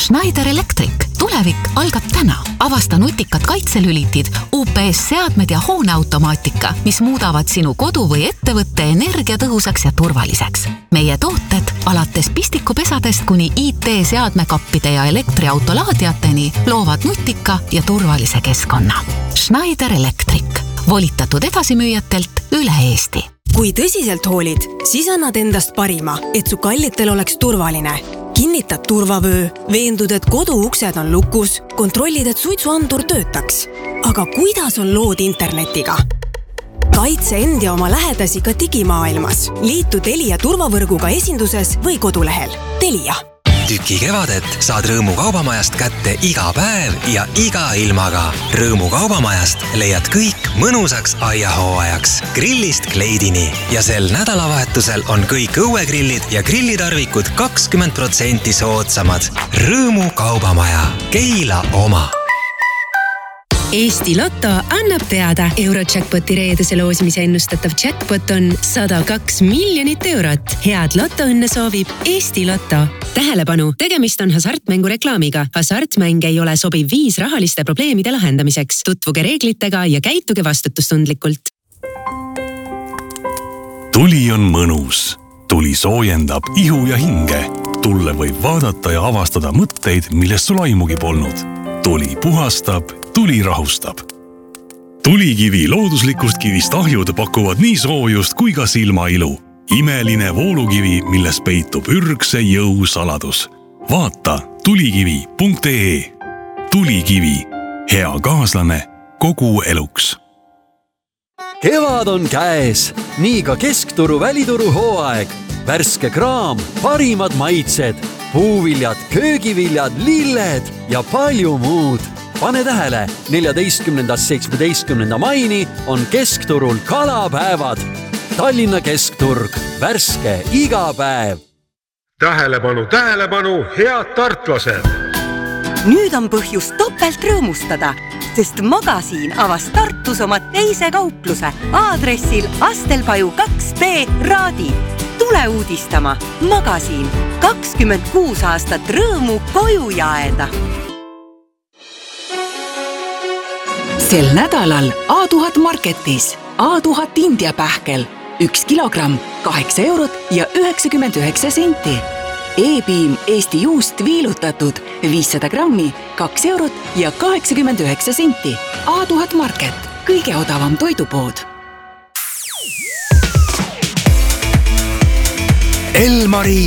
Schneider Electric. Tulevik algab täna. Avasta nutikad kaitselülitid, UPS-seadmed ja hooneautomaatika, mis muudavad sinu kodu või ettevõtte energiatõhusaks ja turvaliseks. Meie tooted alates pistikupesadest kuni IT-seadmekappide ja elektriautolaadiateni loovad nutika ja turvalise keskkonna. Schneider Electric. Volitatud edasimüüjatelt üle Eesti. Kui tõsiselt hoolid, siis annad endast parima, et su kallitel oleks turvaline. Kinnitad turvavöö, veendud, et koduuksed on lukus, kontrollid, et suitsuandur töötaks. Aga kuidas on lood internetiga? Kaitse end ja oma lähedasi ka digimaailmas. Liitu Telia turvavõrguga esinduses või kodulehel. Telia. Tüki kevadet saad Rõõmu kaubamajast kätte iga päev ja iga ilmaga. Rõõmu kaubamajast leiad kõik mõnusaks aiahooajaks. Grillist kleidini. Ja sel nädalavahetusel on kõik õuegrillid ja grillitarvikud 20% soodsamad. Rõõmu kaubamaja. Keila oma. Eesti Lotto annab teada. Eurojackpoti reedese loosimise ennustatav jackpot on 102 miljonit eurot. Head lotoõnne soovib Eesti Lotto. Tähelepanu, tegemist on hasartmängu reklaamiga. Hasartmäng ei ole sobiv viis rahaliste probleemide lahendamiseks. Tutvuge reeglitega ja käituge vastutustundlikult. Tuli on mõnus. Tuli soojendab ihu ja hinge. Tulle võib vaadata ja avastada mõtteid, millest sul aimugi polnud. Tuli puhastab, tuli rahustab. Tulikivi looduslikust kivist ahjud pakuvad nii soojust kui ka silmailu. Imeline voolukivi, milles peitub ürgse jõu saladus. Vaata tulikivi.ee. Tulikivi. Hea kaaslane kogu eluks. Kevad on käes. Nii ka keskturu välituru hooaeg. Värske kraam, parimad maitsed, puuviljad, köögiviljad, lilled ja palju muud. Pane tähele, 14.–17. maini on keskturul kalapäevad. Tallinna keskturg, värske iga päev. Tähelepanu, tähelepanu, head tartlased! Nüüd on põhjus topelt rõõmustada, sest Magasiin avas Tartus oma teise kaupluse aadressil Astelpaju 2B Raadi. Tule uudistama. Magasiin. 26 aastat rõõmu koju jaeda. Sel nädalal A1000 Marketis A1000 India pähkel 1 kilogramm 8 eurot ja 99 senti. E-piim Eesti juust viilutatud 500 grammi 2 eurot ja 89 senti. A1000 Market, kõige odavam toidupood. Elmari